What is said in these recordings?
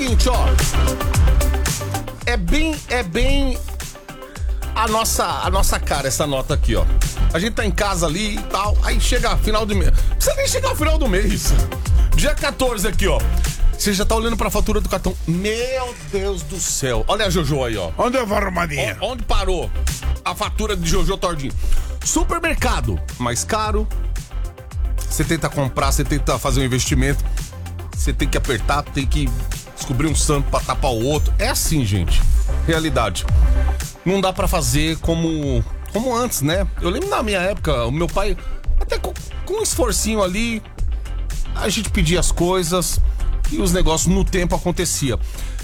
seguinte, ó. É bem a nossa cara essa nota aqui, ó. A gente tá em casa ali e tal, aí chega final do mês. Não precisa nem chegar ao final do mês. Dia 14 aqui, ó. Você já tá olhando pra fatura do cartão. Meu Deus do céu. Olha a Jojo aí, ó. Onde eu vou arrumar dinheiro? Onde parou a fatura de Jojo Tordinho? Supermercado, mais caro. Você tenta comprar, você tenta fazer um investimento. Você tem que apertar, tem que descobrir um santo pra tapar o outro. É assim, gente. Realidade. Não dá pra fazer como antes, né? Eu lembro na minha época, o meu pai, até com um esforcinho ali, a gente pedia as coisas e os negócios no tempo acontecia.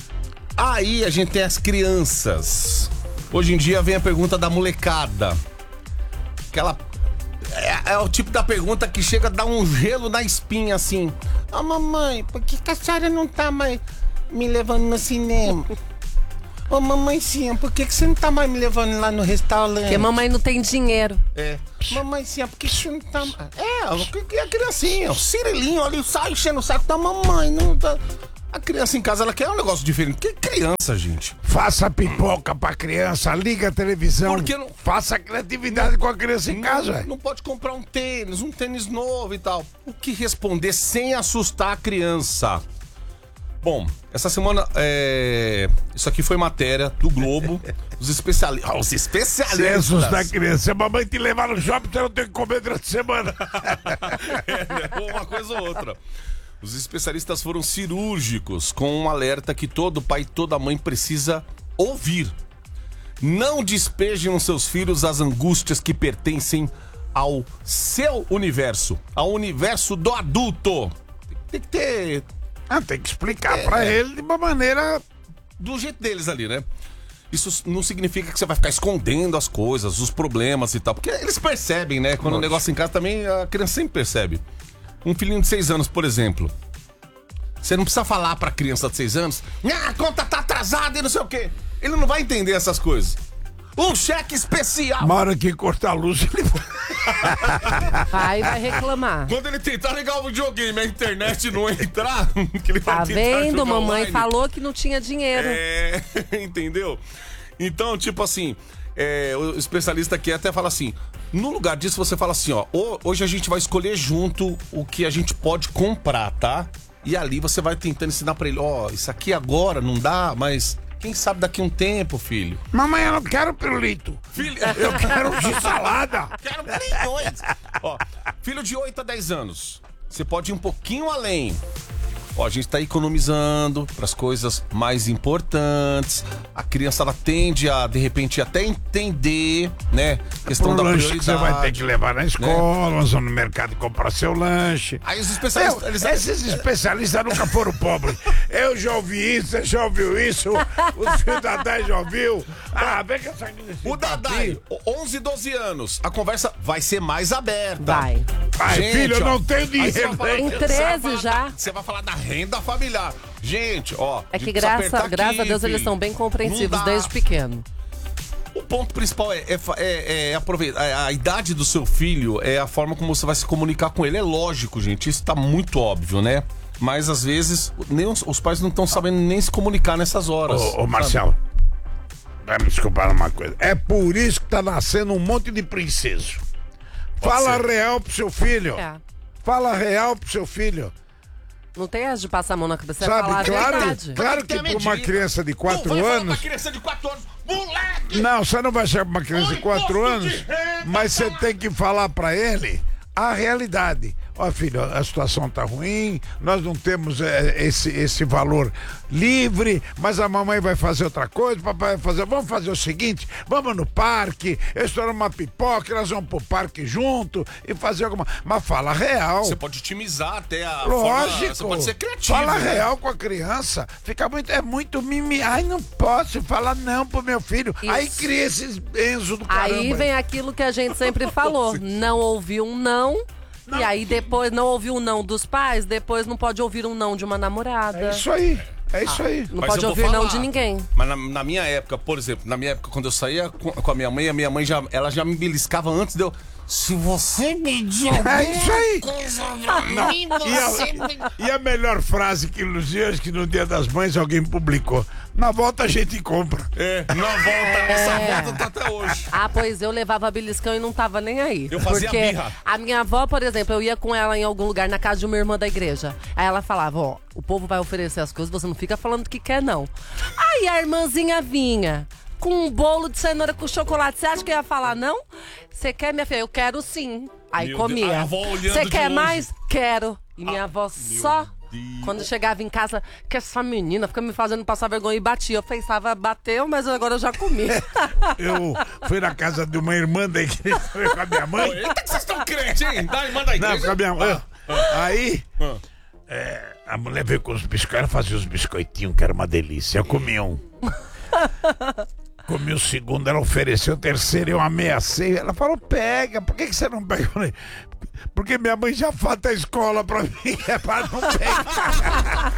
Aí a gente tem as crianças. Hoje em dia vem a pergunta da molecada. Aquela... É o tipo da pergunta que chega a dar um gelo na espinha, assim. Ô, mamãe, por que a senhora não tá mais me levando no cinema? Ô, mamãezinha, por que você não tá mais me levando lá no restaurante? Porque mamãe não tem dinheiro. É. Mamãezinha, por que você não tá... a criancinha, o Cirilinho ali sai enchendo o saco da mamãe. Não tá... A criança em casa, ela quer um negócio diferente. Que criança, gente? Faça pipoca pra criança, liga a televisão. Porque não... Faça criatividade com a criança em casa. Não pode comprar um tênis novo e tal. O que responder sem assustar a criança? Bom, essa semana, isso aqui foi matéria do Globo. Os especialistas. Censos da criança. Se a mamãe te levar no shopping, você não tem que comer durante a semana. Uma coisa ou outra. Os especialistas foram cirúrgicos com um alerta que todo pai e toda mãe precisa ouvir. Não despejem nos seus filhos as angústias que pertencem ao seu universo, ao universo do adulto. Tem que ter... tem que explicar pra ele de uma maneira... do jeito deles ali, né? Isso não significa que você vai ficar escondendo as coisas, os problemas e tal. Porque eles percebem, né? Quando o negócio em casa também, a criança sempre percebe. Um filhinho de 6 anos, por exemplo. Você não precisa falar pra criança de 6 anos, a conta tá atrasada e não sei o quê. Ele não vai entender essas coisas. Um cheque especial. Na hora que cortar a luz, ele vai reclamar. Quando ele tentar ligar o videogame e a internet não entrar, que ele vai tá vendo? Mamãe online. Falou que não tinha dinheiro. Entendeu? Então, tipo assim, o especialista aqui até fala assim, no lugar disso você fala assim, ó, hoje a gente vai escolher junto o que a gente pode comprar, tá? E ali você vai tentando ensinar pra ele, isso aqui agora não dá, mas quem sabe daqui um tempo, filho. Mamãe, eu não quero pirulito. Filho, eu quero de salada. Quero milhões. Filho de 8 a 10 anos, você pode ir um pouquinho além. A gente tá economizando para as coisas mais importantes. A criança, ela tende a, de repente, até entender, né? Questão da prioridade. Que você vai ter que levar na escola, nós vamos no mercado comprar seu lanche. Aí os especialistas... Esses especialistas nunca foram pobres. Eu já ouvi isso, você já ouviu isso, o filho da Dadai já ouviu. Vem que essa o Dadai, 11, 12 anos, a conversa vai ser mais aberta. Vai. Gente, filho, eu não tenho dinheiro. Tem 13 já. Você vai falar da renda familiar. Gente, é que graças a Deus, filho, eles são bem compreensivos desde pequeno. O ponto principal é aproveitar. A idade do seu filho é a forma como você vai se comunicar com ele. É lógico, gente, isso tá muito óbvio, né? Mas às vezes nem os pais não estão sabendo nem se comunicar nessas horas. Ô Marcelo, vai me desculpar uma coisa. É por isso que tá nascendo um monte de princeso. Fala real pro seu filho. Fala real pro seu filho. Não tem as de passar a mão na cabeça. Sabe, falar claro, a verdade. claro que pra uma criança de 4 não vai anos... Uma criança de 4 anos, moleque! Não, você não vai chegar pra uma criança de 4 anos, mas você tem que falar pra ele a realidade. Filho, a situação tá ruim, nós não temos esse valor livre, mas a mamãe vai fazer outra coisa, o papai vai fazer, vamos fazer o seguinte, vamos no parque, eu estou numa pipoca, nós vamos pro parque junto e fazer alguma... Mas fala real. Você pode otimizar até a Lógico. Forma, você pode ser criativo. Fala real com a criança, fica muito mimi, não posso falar não pro meu filho. Isso. Aí cria esses Enzo do caramba. Aí vem aquilo que a gente sempre falou, não ouvir um não. E aí depois não ouvir um não dos pais, depois não pode ouvir um não de uma namorada. É isso aí. É isso aí. Não pode ouvir não de ninguém. Mas na minha época, por exemplo, quando eu saía com a minha mãe já, ela já me beliscava antes de eu... Se você medir É isso aí. coisa pra mim, você... E a melhor frase que acho que no Dia das Mães alguém publicou. Na volta a gente compra. Na volta, essa volta tá até hoje. Ah, pois eu levava beliscão e não tava nem aí. Eu fazia porque birra. a minha avó, por exemplo, eu ia com ela em algum lugar na casa de uma irmã da igreja. Aí ela falava, ó, o povo vai oferecer as coisas, você não fica falando que quer, não. Aí a irmãzinha vinha com um bolo de cenoura com chocolate. Você acha que eu ia falar, não? Você quer, minha filha? Eu quero sim. Aí Meu comia. Deus, a avó olhando Você de quer longe. mais? Quero. E minha avó só... Deus. Quando chegava em casa, que essa menina fica me fazendo passar vergonha e batia. Eu pensava, bateu, mas agora eu já comi. Eu fui na casa de uma irmã da igreja com a minha mãe. Eita, que vocês estão crentes, hein? Da irmã da Não, igreja? com a minha mãe. Aí, a mulher veio com os biscoitos, ela fazia os biscoitinhos, que era uma delícia. Eu comi um. Comi o segundo, ela ofereceu o terceiro, eu ameacei. Ela falou, pega, por que você não pega? Eu falei, porque minha mãe já falta a escola pra mim, é pra não pegar.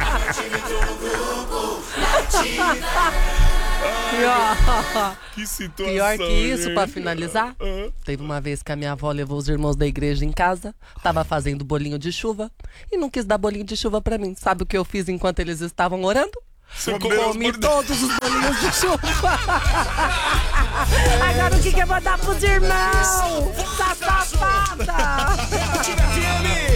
Que situação. Pior que isso, hein? pra finalizar, teve uma vez que a minha avó levou os irmãos da igreja em casa, tava fazendo bolinho de chuva e não quis dar bolinho de chuva pra mim. Sabe o que eu fiz enquanto eles estavam orando? Você comeu os Comi bolinhos- todos os bolinhos de chuva. Agora o que eu vou dar pros irmãos? Tá safada! Ativa FM!